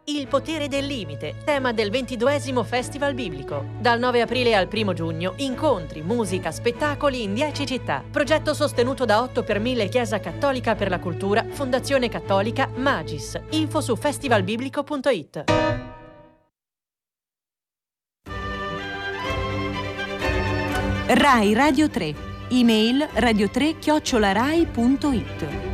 Il potere del limite, tema del 22esimo Festival Biblico. Dal 9 aprile al 1 giugno, incontri, musica, spettacoli in 10 città. Progetto sostenuto da 8 per 1000 Chiesa Cattolica per la Cultura, Fondazione Cattolica Magis. Info su festivalbiblico.it. Rai Radio 3. Email radio3@rai.it.